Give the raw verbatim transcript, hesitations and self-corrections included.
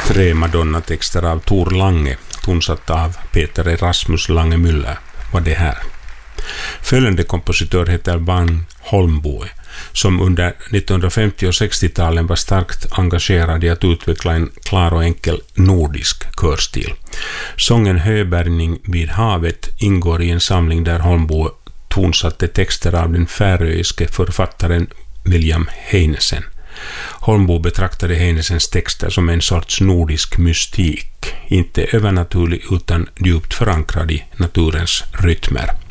Tre Madonna-texter av Tor Lange, tonsatt av Peter Erasmus Lange Müller, var det här. Följande kompositör heter Van Holmboe, som under nittonhundrafemtio- och sextio-talen var starkt engagerad i att utveckla en klar och enkel nordisk körstil. Sången Höbärgning vid havet ingår i en samling där Holmboe tonsatte texter av den färöiske författaren William Heinesen. Holmboe betraktade Heinesens texter som en sorts nordisk mystik, inte övernaturlig utan djupt förankrad i naturens rytmer.